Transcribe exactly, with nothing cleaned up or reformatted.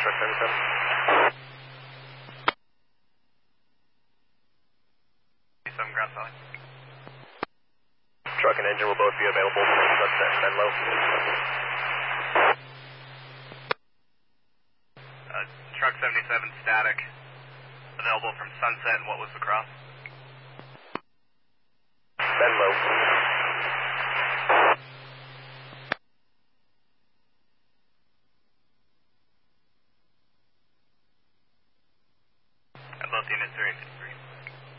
truck seventy-seven. seven ground solid. Truck and engine will both be available from Sunset and Menlo. Uh, truck seventy-seven static. Available from Sunset and what was the cross? Menlo. And both units are in.